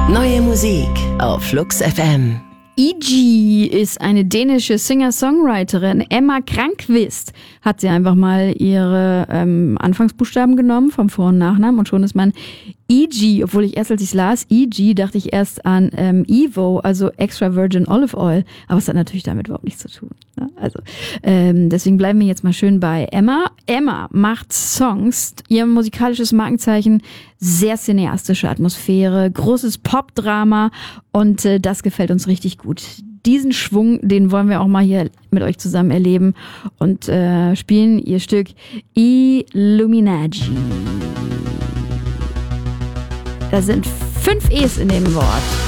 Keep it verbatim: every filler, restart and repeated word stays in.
Neue Musik auf Flux F M. E G ist eine dänische Singer-Songwriterin. Emma Kranqvist hat sie einfach mal ihre ähm, Anfangsbuchstaben genommen vom Vor- und Nachnamen und schon ist man E G, obwohl ich erst als ich es las, E G, dachte ich erst an ähm, Evo, also Extra Virgin Olive Oil, aber es hat natürlich damit überhaupt nichts zu tun. Ne? Also ähm, deswegen bleiben wir jetzt mal schön bei Emma. Emma macht Songs, ihr musikalisches Markenzeichen, sehr cineastische Atmosphäre, großes Pop-Drama und äh, das gefällt uns richtig gut. Diesen Schwung, den wollen wir auch mal hier mit euch zusammen erleben und äh, spielen ihr Stück Illuminati. Da sind fünf E's in dem Wort.